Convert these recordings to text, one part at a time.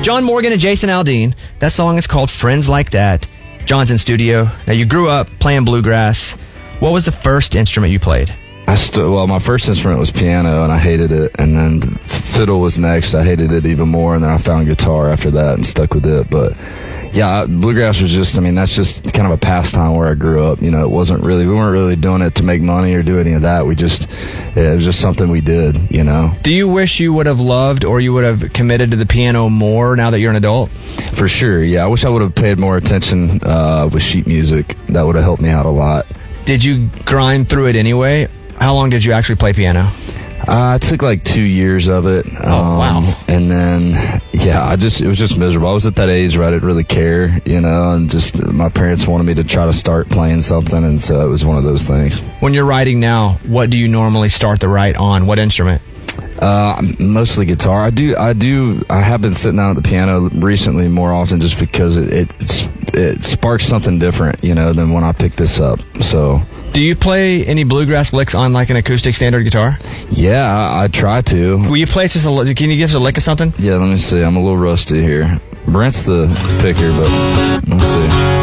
John Morgan and Jason Aldean. That song is called Friends Like That. John's in studio. Now, you grew up playing bluegrass. What was the first instrument you played? My first instrument was piano, and I hated it. And then fiddle was next. I hated it even more. And then I found guitar after that and stuck with it. But yeah, bluegrass was that's just kind of a pastime where I grew up. We weren't really doing it to make money or do any of that. It was just something we did, Do you wish you would have loved or you would have committed to the piano more now that you're an adult? For sure, yeah. I wish I would have paid more attention with sheet music. That would have helped me out a lot. Did you grind through it anyway? How long did you actually play piano? I took like 2 years of it. Oh, wow. And then, it was just miserable. I was at that age where I didn't really care, and just my parents wanted me to try to start playing something, and so it was one of those things. When you're writing now, what do you normally start the write on? What instrument? Mostly guitar. I have been sitting down at the piano recently more often just because it sparks something different, than when I picked this up, so... Do you play any bluegrass licks on like an acoustic standard guitar? Yeah, I try to. Will you play can you give us a lick of something? Yeah, let me see. I'm a little rusty here. Brent's the picker, but let's see.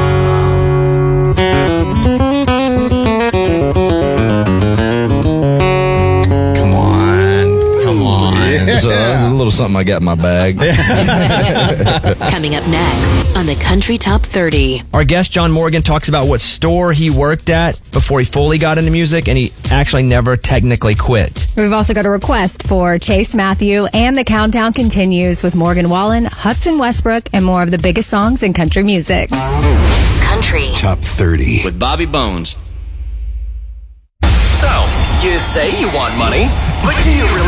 So that's a little something I got in my bag. Coming up next on the Country Top 30. Our guest, John Morgan, talks about what store he worked at before he fully got into music, and he actually never technically quit. We've also got a request for Chase Matthew, and the countdown continues with Morgan Wallen, Hudson Westbrook, and more of the biggest songs in country music. Country Top 30 with Bobby Bones. So, you say you want money, but do you really